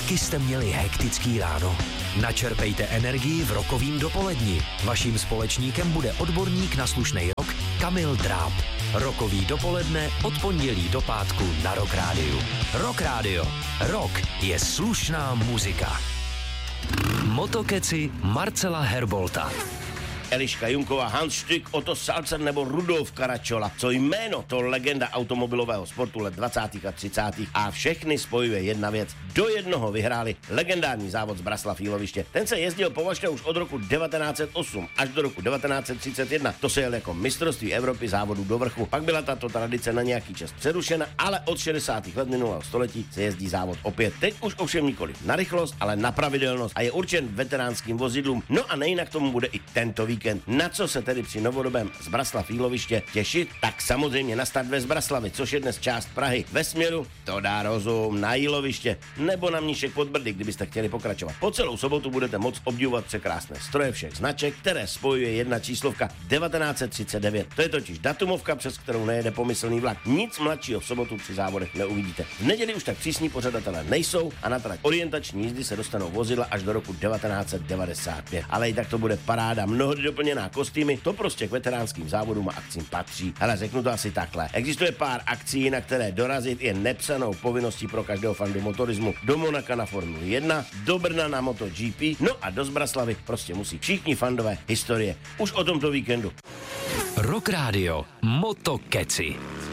Taky jste měli hektický ráno? Načerpejte energii v rokovým dopoledni. Vaším společníkem bude odborník na slušnej rok Kamil Dráb. Rokový dopoledne od pondělí do pátku na Rock Rádiu. Rock Rádio. Rock je slušná muzika. Motokeci Marcela Herbolta. Eliška Junková, Hans Stück, Otto Salzer nebo Rudolf Caracciola. Co jméno, to legenda automobilového sportu let 20. a 30. a všechny spojuje jedna věc. Do jednoho vyhráli legendární závod z Braslav Jíloviště. Ten se jezdil považte už od roku 1908 až do roku 1931. To se jel jako mistrovství Evropy závodů do vrchu. Pak byla tato tradice na nějaký čas přerušena, ale od 60. let minulého století se jezdí závod opět. Teď už ovšem nikoli na rychlost, ale na pravidelnost a je určen veteránským vozidlům. No a nejinak tomu bude i tento víkend. Na co se tedy při novodobém Zbraslav Jíloviště těšit? Tak samozřejmě na start ve Zbraslavi, což je dnes část Prahy. Ve směru to dá rozum na Jíloviště nebo na Mníšek pod Brdy, kdybyste chtěli pokračovat. Po celou sobotu budete moct obdivovat překrásné stroje všech značek, které spojuje jedna číslovka 1939. To je totiž datumovka, přes kterou nejede pomyslný vlak. Nic mladšího v sobotu při závodech neuvidíte. V neděli už tak přísní pořadatelé nejsou a na trať orientační jízdy se dostanou vozidla až do roku 1995. Ale i tak to bude paráda, mnohdy doplněná kostýmy, to prostě k veteránským závodům a akcím patří. Ale řeknu to asi takhle. Existuje pár akcí, na které dorazit je nepsanou povinností pro každého fandu motorismu. Do Monaka na Formuli 1, do Brna na MotoGP, no a do Zbraslavy prostě musí všichni fandové historie. Už o tomto víkendu. Rock Radio Motokeci.